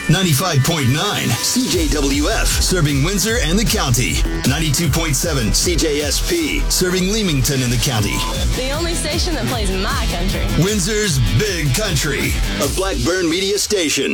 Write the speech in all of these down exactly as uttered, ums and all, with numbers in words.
ninety-five point nine C J W F, serving Windsor and the county. ninety-two point seven C J S P, serving Leamington and the county. The only station that plays my country. Windsor's Big Country, a Blackburn media station.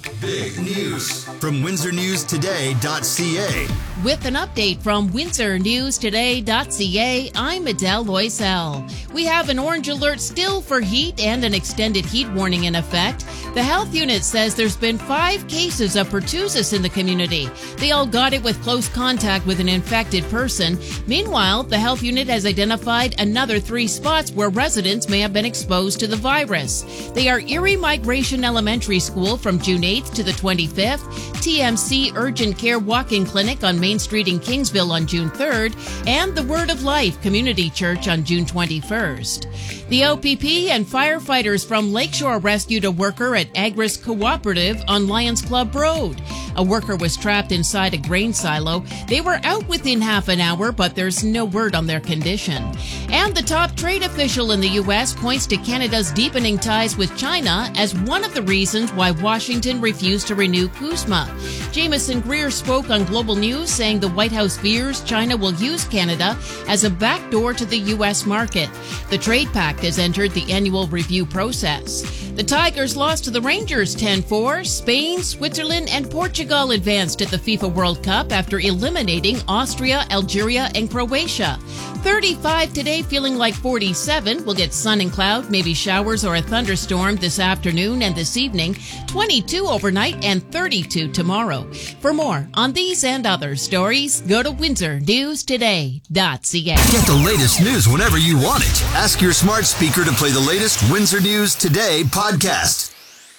Big news from windsor news today dot c a. With an update from windsor news today dot c a, I'm Adele Loisel. We have an orange alert still for heat and an extended heat warning in effect. The health unit says there's been five cases of pertussis in the community. They all got it with close contact with an infected person. Meanwhile, the health unit has identified another three spots where residents may have been exposed to the virus. They are Erie Migration Elementary School from June eighth to the twenty-fifth, T M C Urgent Care Walk-in Clinic on Main Street in Kingsville on June third, and the Word of Life Community Church on June twenty-first. The O P P and firefighters from Lakeshore rescued a worker at Agris Cooperative on Lions Club Road. A worker was trapped inside a grain silo. They were out within half an hour, but there's no word on their condition. And the top trade official in the U S points to Canada's deepening ties with China as one of the reasons why Washington refused to renew CUSMA. Jameson Greer spoke on Global News, saying the White House fears China will use Canada as a backdoor to the U S market. The trade pact has entered the annual review process. The Tigers lost to the Rangers ten four. Spain, Switzerland, and Portugal advanced at the FIFA World Cup after eliminating Austria, Algeria, and Croatia. thirty-five today, feeling like forty-seven. We'll get sun and cloud, maybe showers or a thunderstorm this afternoon and this evening. twenty-two overnight and thirty-two tomorrow. For more on these and other stories, go to windsor news today dot c a. Get the latest news whenever you want it. Ask your smart speaker to play the latest Windsor News Today podcast.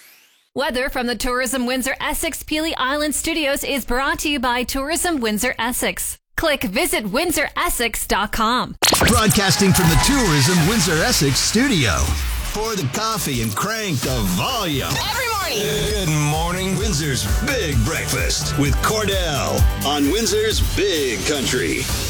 Weather from the Tourism Windsor Essex Peely Island Studios is brought to you by Tourism Windsor Essex. Click visit windsor essex dot com. Broadcasting from the Tourism Windsor Essex studio. Pour the coffee and crank the volume. Every morning. Good morning, Windsor's Big Breakfast with Cordell on Windsor's Big Country.